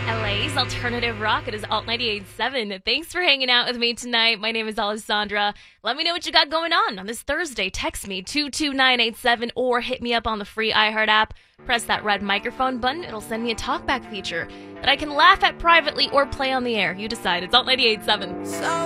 LA's alternative rock. It is Alt 98.7. Thanks for hanging out with me tonight. My name is Alessandra. Let me know what you got going on this Thursday. Text me 22987 or hit me up on the free iHeart app. Press that red microphone button. It'll send me a talkback feature that I can laugh at privately or play on the air. You decide. It's Alt 98.7. So